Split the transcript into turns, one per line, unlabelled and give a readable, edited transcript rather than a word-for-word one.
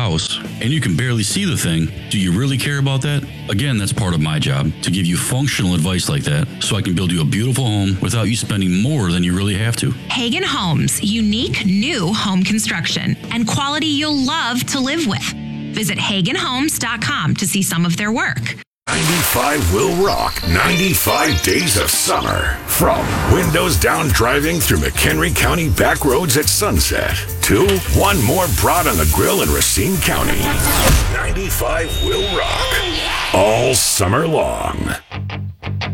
house and you can barely see the thing, do you really care about that? Again, that's part of my job, to give you functional advice like that so I can build you a beautiful home without you spending more than you really have to.
Hagen Homes, unique new home construction and quality you'll love to live with. Visit HagenHomes.com to see some of their work.
95 will rock 95 days of summer. From windows down driving through McHenry County back roads at sunset to one more broad on the grill in Racine County. 95 will rock all summer long.